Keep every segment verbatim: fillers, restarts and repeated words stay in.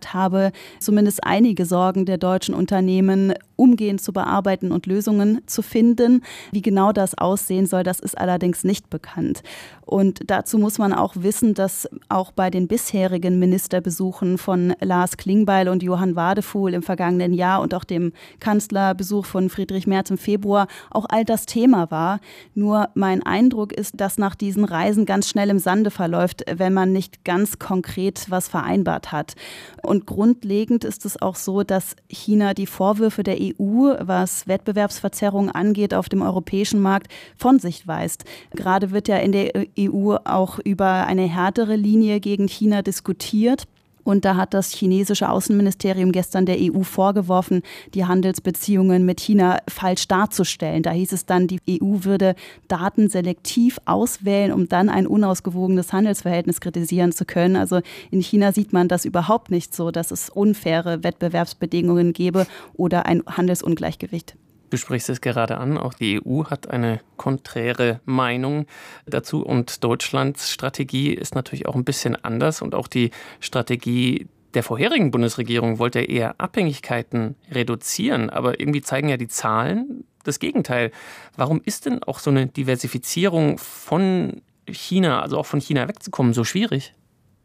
gesagt habe, zumindest einige Sorgen der deutschen Unternehmen umgehend zu bearbeiten und Lösungen zu finden. Wie genau das aussehen soll, das ist allerdings nicht bekannt. Und dazu muss man auch wissen, dass auch bei den bisherigen Ministerbesuchen von Lars Klingbeil und Johann Wadefuhl im vergangenen Jahr und auch dem Kanzlerbesuch von Friedrich Merz im Februar auch all das Thema war. Nur mein Eindruck ist, dass nach diesen Reisen ganz schnell im Sande verläuft, wenn man nicht ganz konkret was vereinbart hat. Und grundlegend ist es auch so, dass China die Vorwürfe der E U, was Wettbewerbsverzerrung angeht, auf dem europäischen Markt von sich weist. Gerade wird ja in der E U auch über eine härtere Linie gegen China diskutiert. Und da hat das chinesische Außenministerium gestern der E U vorgeworfen, die Handelsbeziehungen mit China falsch darzustellen. Da hieß es dann, die E U würde Daten selektiv auswählen, um dann ein unausgewogenes Handelsverhältnis kritisieren zu können. Also in China sieht man das überhaupt nicht so, dass es unfaire Wettbewerbsbedingungen gäbe oder ein Handelsungleichgewicht. Du sprichst es gerade an, auch die E U hat eine konträre Meinung dazu und Deutschlands Strategie ist natürlich auch ein bisschen anders und auch die Strategie der vorherigen Bundesregierung wollte eher Abhängigkeiten reduzieren, aber irgendwie zeigen ja die Zahlen das Gegenteil. Warum ist denn auch so eine Diversifizierung von China, also auch von China wegzukommen, so schwierig?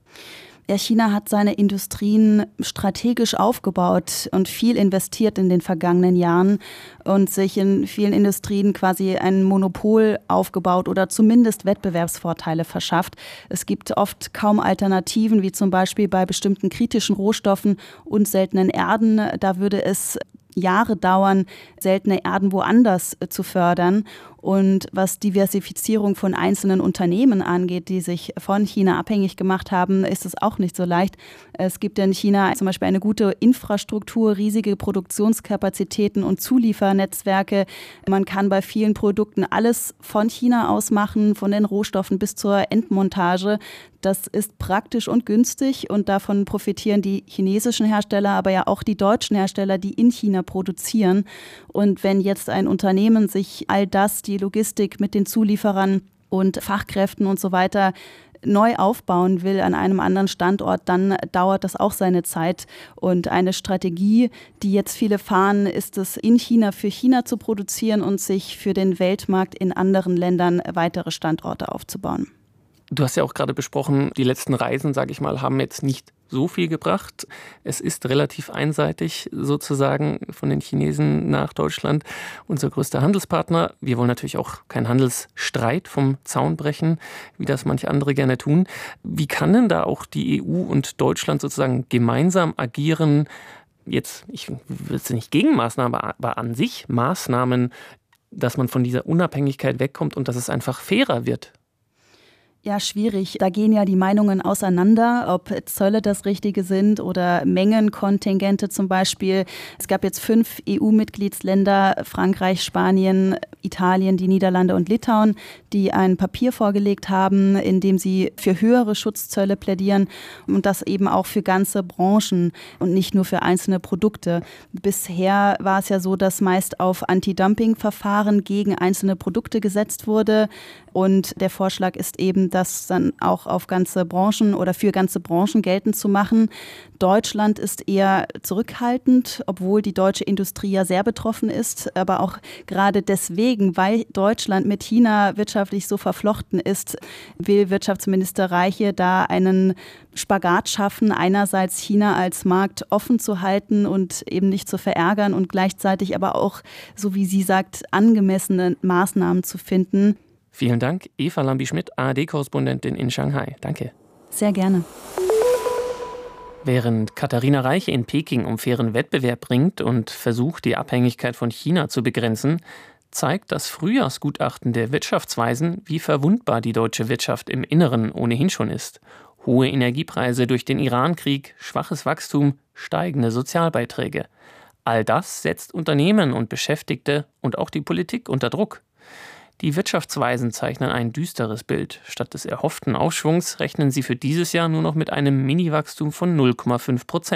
Ja, China hat seine Industrien strategisch aufgebaut und viel investiert in den vergangenen Jahren und sich in vielen Industrien quasi ein Monopol aufgebaut oder zumindest Wettbewerbsvorteile verschafft. Es gibt oft kaum Alternativen, wie zum Beispiel bei bestimmten kritischen Rohstoffen und seltenen Erden. Da würde es Jahre dauern, seltene Erden woanders zu fördern. Und was Diversifizierung von einzelnen Unternehmen angeht, die sich von China abhängig gemacht haben, ist es auch nicht so leicht. Es gibt in China zum Beispiel eine gute Infrastruktur, riesige Produktionskapazitäten und Zuliefernetzwerke. Man kann bei vielen Produkten alles von China aus machen, von den Rohstoffen bis zur Endmontage. Das ist praktisch und günstig und davon profitieren die chinesischen Hersteller, aber ja auch die deutschen Hersteller, die in China produzieren. Und wenn jetzt ein Unternehmen sich all das, die Logistik mit den Zulieferern und Fachkräften und so weiter neu aufbauen will an einem anderen Standort, dann dauert das auch seine Zeit. Und eine Strategie, die jetzt viele fahren, ist es, in China für China zu produzieren und sich für den Weltmarkt in anderen Ländern weitere Standorte aufzubauen. Du hast ja auch gerade besprochen, die letzten Reisen, sage ich mal, haben jetzt nicht so viel gebracht. Es ist relativ einseitig sozusagen von den Chinesen nach Deutschland. Unser größter Handelspartner. Wir wollen natürlich auch keinen Handelsstreit vom Zaun brechen, wie das manche andere gerne tun. Wie kann denn da auch die E U und Deutschland sozusagen gemeinsam agieren? Jetzt, ich will es nicht Gegenmaßnahmen, aber an sich Maßnahmen, dass man von dieser Unabhängigkeit wegkommt und dass es einfach fairer wird. Ja, schwierig. Da gehen ja die Meinungen auseinander, ob Zölle das Richtige sind oder Mengenkontingente zum Beispiel. Es gab jetzt fünf E U-Mitgliedsländer, Frankreich, Spanien, Italien, die Niederlande und Litauen, die ein Papier vorgelegt haben, in dem sie für höhere Schutzzölle plädieren und das eben auch für ganze Branchen und nicht nur für einzelne Produkte. Bisher war es ja so, dass meist auf Anti-Dumping-Verfahren gegen einzelne Produkte gesetzt wurde und der Vorschlag ist eben, das dann auch auf ganze Branchen oder für ganze Branchen geltend zu machen. Deutschland ist eher zurückhaltend, obwohl die deutsche Industrie ja sehr betroffen ist. Aber auch gerade deswegen, weil Deutschland mit China wirtschaftlich so verflochten ist, will Wirtschaftsminister Reiche da einen Spagat schaffen, einerseits China als Markt offen zu halten und eben nicht zu verärgern und gleichzeitig aber auch, so wie sie sagt, angemessene Maßnahmen zu finden. Vielen Dank, Eva Lambi-Schmidt, A R D-Korrespondentin in Shanghai. Danke. Sehr gerne. Während Katharina Reiche in Peking um fairen Wettbewerb ringt und versucht, die Abhängigkeit von China zu begrenzen, zeigt das Frühjahrsgutachten der Wirtschaftsweisen, wie verwundbar die deutsche Wirtschaft im Inneren ohnehin schon ist. Hohe Energiepreise durch den Irankrieg, schwaches Wachstum, steigende Sozialbeiträge. All das setzt Unternehmen und Beschäftigte und auch die Politik unter Druck. Die Wirtschaftsweisen zeichnen ein düsteres Bild. Statt des erhofften Aufschwungs rechnen sie für dieses Jahr nur noch mit einem Mini-Wachstum von null Komma fünf Prozent.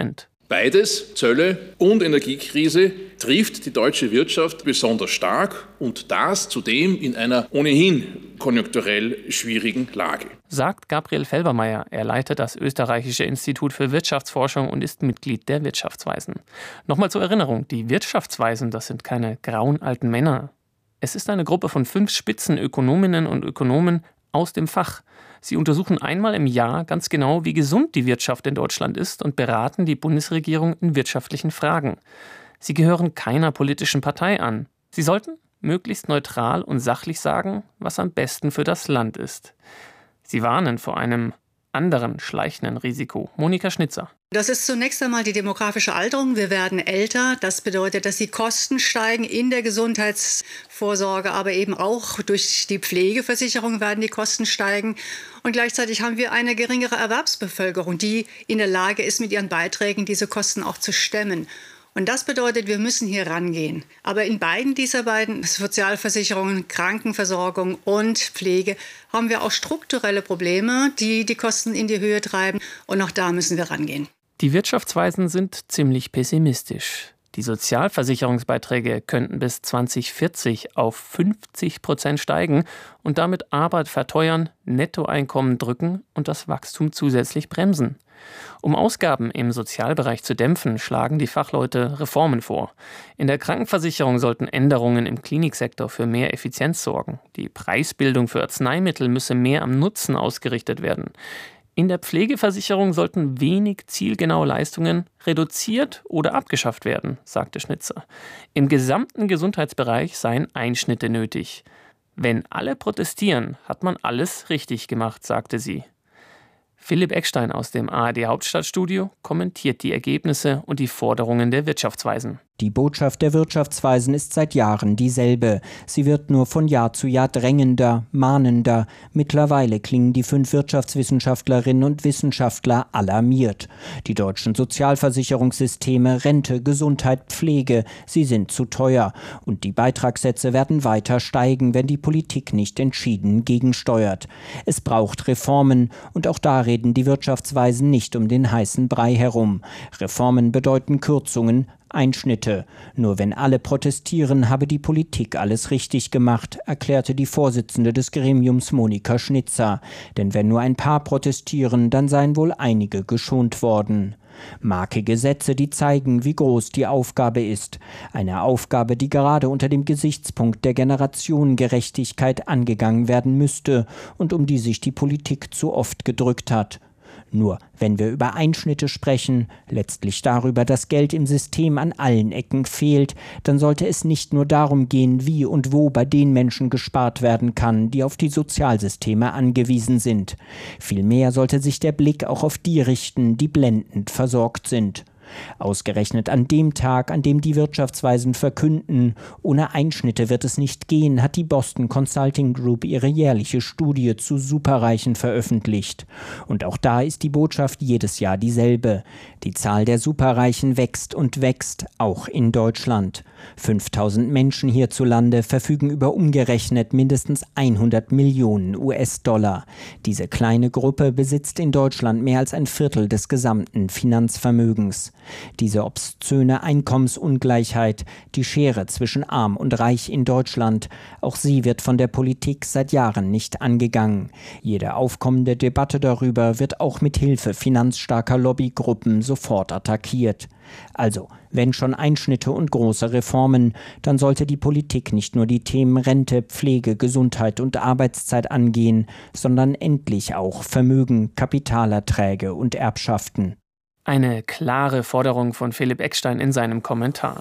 Beides, Zölle und Energiekrise, trifft die deutsche Wirtschaft besonders stark und das zudem in einer ohnehin konjunkturell schwierigen Lage. Sagt Gabriel Felbermayr. Er leitet das Österreichische Institut für Wirtschaftsforschung und ist Mitglied der Wirtschaftsweisen. Nochmal zur Erinnerung, die Wirtschaftsweisen, das sind keine grauen alten Männer. Es ist eine Gruppe von fünf Spitzenökonominnen und Ökonomen aus dem Fach. Sie untersuchen einmal im Jahr ganz genau, wie gesund die Wirtschaft in Deutschland ist und beraten die Bundesregierung in wirtschaftlichen Fragen. Sie gehören keiner politischen Partei an. Sie sollten möglichst neutral und sachlich sagen, was am besten für das Land ist. Sie warnen vor einem anderen schleichenden Risiko. Monika Schnitzer. Das ist zunächst einmal die demografische Alterung. Wir werden älter. Das bedeutet, dass die Kosten steigen in der Gesundheitsvorsorge, aber eben auch durch die Pflegeversicherung werden die Kosten steigen. Und gleichzeitig haben wir eine geringere Erwerbsbevölkerung, die in der Lage ist, mit ihren Beiträgen diese Kosten auch zu stemmen. Und das bedeutet, wir müssen hier rangehen. Aber in beiden dieser beiden Sozialversicherungen, Krankenversorgung und Pflege haben wir auch strukturelle Probleme, die die Kosten in die Höhe treiben. Und auch da müssen wir rangehen. Die Wirtschaftsweisen sind ziemlich pessimistisch. Die Sozialversicherungsbeiträge könnten bis zwanzig vierzig auf fünfzig Prozent steigen und damit Arbeit verteuern, Nettoeinkommen drücken und das Wachstum zusätzlich bremsen. Um Ausgaben im Sozialbereich zu dämpfen, schlagen die Fachleute Reformen vor. In der Krankenversicherung sollten Änderungen im Kliniksektor für mehr Effizienz sorgen. Die Preisbildung für Arzneimittel müsse mehr am Nutzen ausgerichtet werden. In der Pflegeversicherung sollten wenig zielgenaue Leistungen reduziert oder abgeschafft werden, sagte Schnitzer. Im gesamten Gesundheitsbereich seien Einschnitte nötig. Wenn alle protestieren, hat man alles richtig gemacht, sagte sie. Philipp Eckstein aus dem A R D-Hauptstadtstudio kommentiert die Ergebnisse und die Forderungen der Wirtschaftsweisen. Die Botschaft der Wirtschaftsweisen ist seit Jahren dieselbe. Sie wird nur von Jahr zu Jahr drängender, mahnender. Mittlerweile klingen die fünf Wirtschaftswissenschaftlerinnen und Wissenschaftler alarmiert. Die deutschen Sozialversicherungssysteme, Rente, Gesundheit, Pflege, sie sind zu teuer. Und die Beitragssätze werden weiter steigen, wenn die Politik nicht entschieden gegensteuert. Es braucht Reformen und auch da reden die Wirtschaftsweisen nicht um den heißen Brei herum. Reformen bedeuten Kürzungen, Einschnitte. Nur wenn alle protestieren, habe die Politik alles richtig gemacht, erklärte die Vorsitzende des Gremiums Monika Schnitzer. Denn wenn nur ein paar protestieren, dann seien wohl einige geschont worden. Marke Gesetze, die zeigen, wie groß die Aufgabe ist. Eine Aufgabe, die gerade unter dem Gesichtspunkt der Generationengerechtigkeit angegangen werden müsste und um die sich die Politik zu oft gedrückt hat. Nur wenn wir über Einschnitte sprechen, letztlich darüber, dass Geld im System an allen Ecken fehlt, dann sollte es nicht nur darum gehen, wie und wo bei den Menschen gespart werden kann, die auf die Sozialsysteme angewiesen sind. Vielmehr sollte sich der Blick auch auf die richten, die blendend versorgt sind. Ausgerechnet an dem Tag, an dem die Wirtschaftsweisen verkünden, ohne Einschnitte wird es nicht gehen, hat die Boston Consulting Group ihre jährliche Studie zu Superreichen veröffentlicht. Und auch da ist die Botschaft jedes Jahr dieselbe. Die Zahl der Superreichen wächst und wächst, auch in Deutschland. fünftausend Menschen hierzulande verfügen über umgerechnet mindestens hundert Millionen U S-Dollar. Diese kleine Gruppe besitzt in Deutschland mehr als ein Viertel des gesamten Finanzvermögens. Diese obszöne Einkommensungleichheit, die Schere zwischen Arm und Reich in Deutschland, auch sie wird von der Politik seit Jahren nicht angegangen. Jede aufkommende Debatte darüber wird auch mit Hilfe finanzstarker Lobbygruppen sofort attackiert. Also, wenn schon Einschnitte und große Reformen, dann sollte die Politik nicht nur die Themen Rente, Pflege, Gesundheit und Arbeitszeit angehen, sondern endlich auch Vermögen, Kapitalerträge und Erbschaften. Eine klare Forderung von Philipp Eckstein in seinem Kommentar.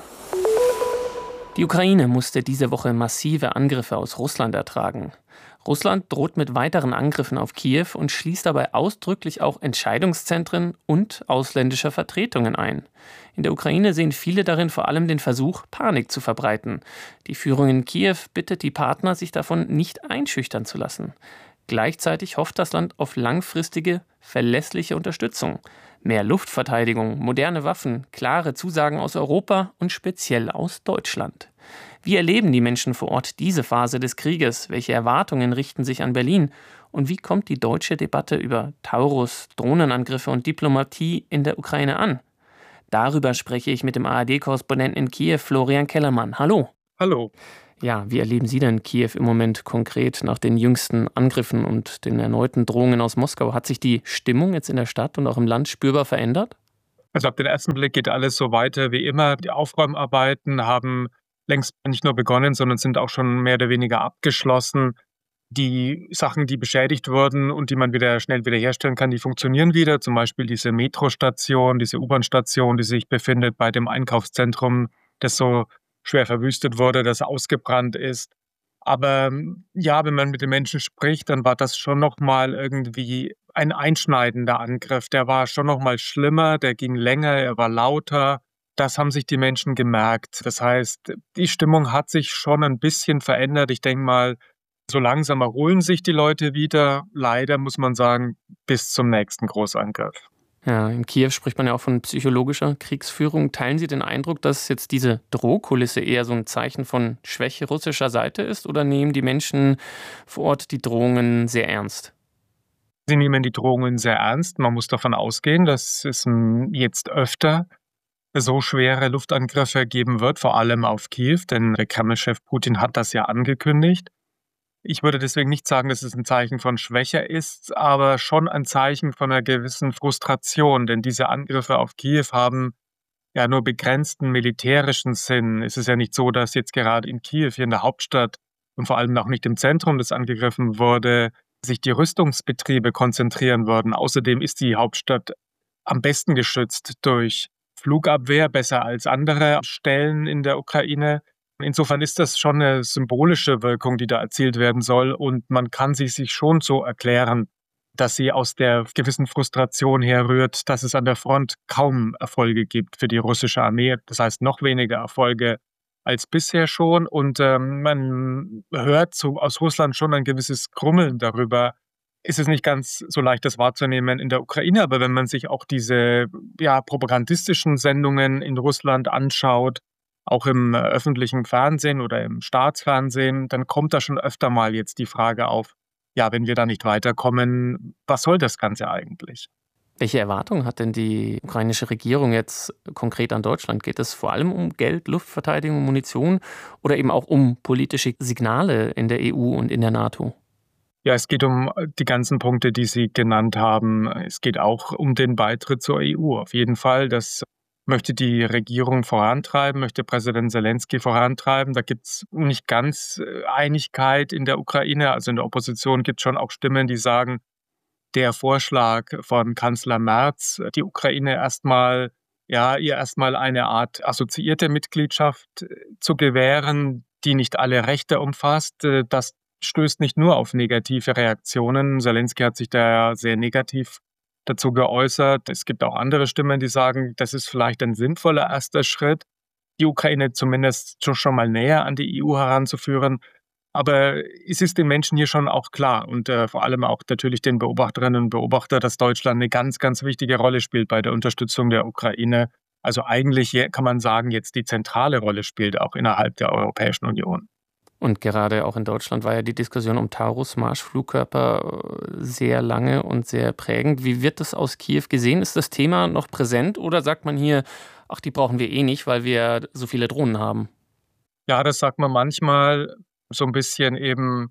Die Ukraine musste diese Woche massive Angriffe aus Russland ertragen. Russland droht mit weiteren Angriffen auf Kiew und schließt dabei ausdrücklich auch Entscheidungszentren und ausländische Vertretungen ein. In der Ukraine sehen viele darin vor allem den Versuch, Panik zu verbreiten. Die Führung in Kiew bittet die Partner, sich davon nicht einschüchtern zu lassen. Gleichzeitig hofft das Land auf langfristige, verlässliche Unterstützung. Mehr Luftverteidigung, moderne Waffen, klare Zusagen aus Europa und speziell aus Deutschland. Wie erleben die Menschen vor Ort diese Phase des Krieges? Welche Erwartungen richten sich an Berlin? Und wie kommt die deutsche Debatte über Taurus, Drohnenangriffe und Diplomatie in der Ukraine an? Darüber spreche ich mit dem A R D-Korrespondenten in Kiew, Florian Kellermann. Hallo. Hallo. Ja, wie erleben Sie denn Kiew im Moment konkret nach den jüngsten Angriffen und den erneuten Drohungen aus Moskau? Hat sich die Stimmung jetzt in der Stadt und auch im Land spürbar verändert? Also auf den ersten Blick geht alles so weiter wie immer. Die Aufräumarbeiten haben längst nicht nur begonnen, sondern sind auch schon mehr oder weniger abgeschlossen. Die Sachen, die beschädigt wurden und die man wieder schnell wiederherstellen kann, die funktionieren wieder. Zum Beispiel diese Metrostation, diese U-Bahn-Station, die sich befindet bei dem Einkaufszentrum, das so schwer verwüstet wurde, das ausgebrannt ist. Aber ja, wenn man mit den Menschen spricht, dann war das schon noch mal irgendwie ein einschneidender Angriff. Der war schon noch mal schlimmer, der ging länger, er war lauter. Das haben sich die Menschen gemerkt. Das heißt, die Stimmung hat sich schon ein bisschen verändert. Ich denke mal, so langsam erholen sich die Leute wieder. Leider muss man sagen, bis zum nächsten Großangriff. Ja, in Kiew spricht man ja auch von psychologischer Kriegsführung. Teilen Sie den Eindruck, dass jetzt diese Drohkulisse eher so ein Zeichen von Schwäche russischer Seite ist, oder nehmen die Menschen vor Ort die Drohungen sehr ernst? Sie nehmen die Drohungen sehr ernst. Man muss davon ausgehen, dass es jetzt öfter so schwere Luftangriffe geben wird, vor allem auf Kiew, denn der Kreml-Chef Putin hat das ja angekündigt. Ich würde deswegen nicht sagen, dass es ein Zeichen von Schwäche ist, aber schon ein Zeichen von einer gewissen Frustration, denn diese Angriffe auf Kiew haben ja nur begrenzten militärischen Sinn. Es ist ja nicht so, dass jetzt gerade in Kiew, hier in der Hauptstadt und vor allem auch nicht im Zentrum, das angegriffen wurde, sich die Rüstungsbetriebe konzentrieren würden. Außerdem ist die Hauptstadt am besten geschützt durch Flugabwehr, besser als andere Stellen in der Ukraine. Insofern ist das schon eine symbolische Wirkung, die da erzielt werden soll. Und man kann sie sich schon so erklären, dass sie aus der gewissen Frustration herrührt, dass es an der Front kaum Erfolge gibt für die russische Armee. Das heißt, noch weniger Erfolge als bisher schon. Und ähm, man hört so aus Russland schon ein gewisses Grummeln darüber. Es ist nicht ganz so leicht, das wahrzunehmen in der Ukraine. Aber wenn man sich auch diese ja, propagandistischen Sendungen in Russland anschaut, auch im öffentlichen Fernsehen oder im Staatsfernsehen, dann kommt da schon öfter mal jetzt die Frage auf, ja, wenn wir da nicht weiterkommen, was soll das Ganze eigentlich? Welche Erwartungen hat denn die ukrainische Regierung jetzt konkret an Deutschland? Geht es vor allem um Geld, Luftverteidigung, Munition oder eben auch um politische Signale in der E U und in der NATO? Ja, es geht um die ganzen Punkte, die Sie genannt haben. Es geht auch um den Beitritt zur E U. Auf jeden Fall, das möchte die Regierung vorantreiben, möchte Präsident Selenskyj vorantreiben. Da gibt es nicht ganz Einigkeit in der Ukraine. Also in der Opposition gibt es schon auch Stimmen, die sagen, der Vorschlag von Kanzler Merz, die Ukraine erstmal, ja, ihr erstmal eine Art assoziierte Mitgliedschaft zu gewähren, die nicht alle Rechte umfasst, das stößt nicht nur auf negative Reaktionen. Selenskyj hat sich da sehr negativ dazu geäußert. Es gibt auch andere Stimmen, die sagen, das ist vielleicht ein sinnvoller erster Schritt, die Ukraine zumindest schon mal näher an die E U heranzuführen. Aber es ist den Menschen hier schon auch klar und äh, vor allem auch natürlich den Beobachterinnen und Beobachtern, dass Deutschland eine ganz, ganz wichtige Rolle spielt bei der Unterstützung der Ukraine. Also eigentlich kann man sagen, jetzt die zentrale Rolle spielt, auch innerhalb der Europäischen Union. Und gerade auch in Deutschland war ja die Diskussion um Taurus-Marschflugkörper sehr lange und sehr prägend. Wie wird das aus Kiew gesehen? Ist das Thema noch präsent oder sagt man hier, ach, die brauchen wir eh nicht, weil wir so viele Drohnen haben? Ja, das sagt man manchmal so ein bisschen eben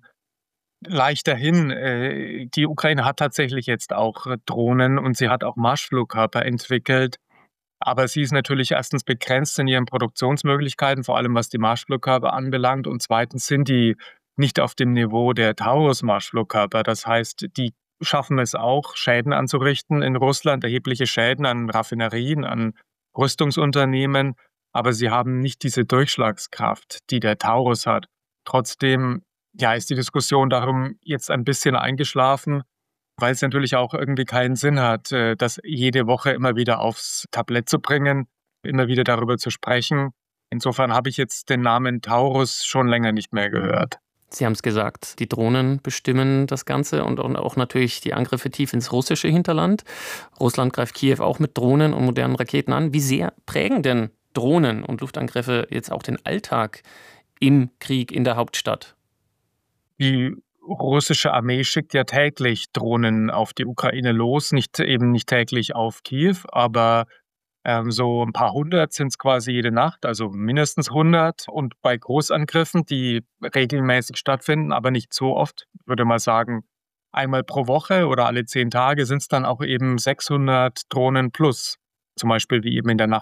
leicht dahin. Die Ukraine hat tatsächlich jetzt auch Drohnen und sie hat auch Marschflugkörper entwickelt. Aber sie ist natürlich erstens begrenzt in ihren Produktionsmöglichkeiten, vor allem was die Marschflugkörper anbelangt. Und zweitens sind die nicht auf dem Niveau der Taurus-Marschflugkörper. Das heißt, die schaffen es auch, Schäden anzurichten in Russland, erhebliche Schäden an Raffinerien, an Rüstungsunternehmen. Aber sie haben nicht diese Durchschlagskraft, die der Taurus hat. Trotzdem ja, ist die Diskussion darum jetzt ein bisschen eingeschlafen, weil es natürlich auch irgendwie keinen Sinn hat, das jede Woche immer wieder aufs Tablett zu bringen, immer wieder darüber zu sprechen. Insofern habe ich jetzt den Namen Taurus schon länger nicht mehr gehört. Sie haben es gesagt, die Drohnen bestimmen das Ganze und auch natürlich die Angriffe tief ins russische Hinterland. Russland greift Kiew auch mit Drohnen und modernen Raketen an. Wie sehr prägen denn Drohnen und Luftangriffe jetzt auch den Alltag im Krieg in der Hauptstadt? Die russische Armee schickt ja täglich Drohnen auf die Ukraine los, nicht eben nicht täglich auf Kiew, aber Ähm, so ein paar hundert sind es quasi jede Nacht, also mindestens hundert. Und bei Großangriffen, die regelmäßig stattfinden, aber nicht so oft, würde man sagen, einmal pro Woche oder alle zehn Tage sind es dann auch eben sechshundert Drohnen plus. Zum Beispiel wie eben in der Nacht